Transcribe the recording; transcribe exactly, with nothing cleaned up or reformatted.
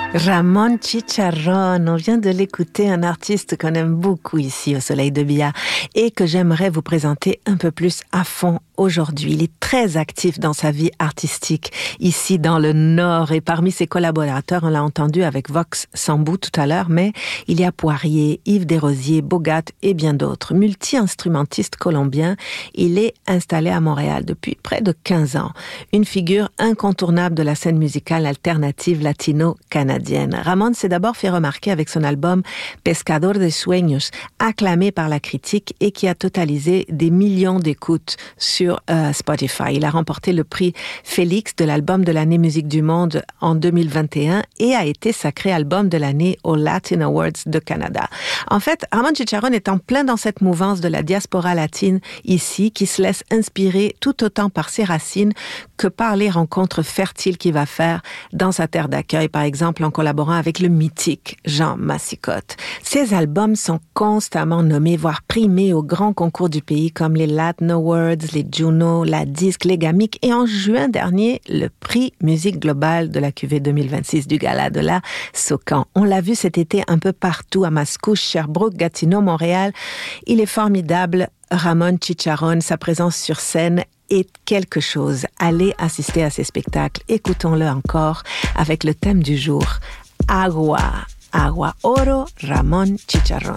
Ramón Chicharrón, on vient de l'écouter, un artiste qu'on aime beaucoup ici au Soleil de Bia et que j'aimerais vous présenter un peu plus à fond aujourd'hui. Il est très actif dans sa vie artistique ici dans le Nord et parmi ses collaborateurs, on l'a entendu avec Vox Sambou tout à l'heure, mais il y a Poirier, Yves Desrosiers, Bogat et bien d'autres. Multi-instrumentiste colombien, il est installé à Montréal depuis près de quinze ans. Une figure incontournable de la scène musicale alternative latino-canadienne. Ramón s'est d'abord fait remarquer avec son album Pescador de Sueños, acclamé par la critique et qui a totalisé des millions d'écoutes sur euh, Spotify. Il a remporté le prix Félix de l'album de l'année musique du monde en deux mille vingt et un et a été sacré album de l'année aux Latin Awards de Canada. En fait, Ramón Chicharrón est en plein dans cette mouvance de la diaspora latine ici, qui se laisse inspirer tout autant par ses racines que par les rencontres fertiles qu'il va faire dans sa terre d'accueil, par exemple en collaborant avec le mythique Jean Massicotte. Ses albums sont constamment nommés, voire primés aux grands concours du pays comme les Latin Awards, les Juno, la Disque, les Gamic et en juin dernier, le prix Musique Globale de la cuvée deux mille vingt-six du Gala de la Socan. On l'a vu cet été un peu partout à Mascouche, Sherbrooke, Gatineau, Montréal. Il est formidable, Ramón Chicharrón, sa présence sur scène est quelque chose. Allez assister à ces spectacles. Écoutons-le encore avec le thème du jour. Agua, agua oro, Ramón Chicharrón.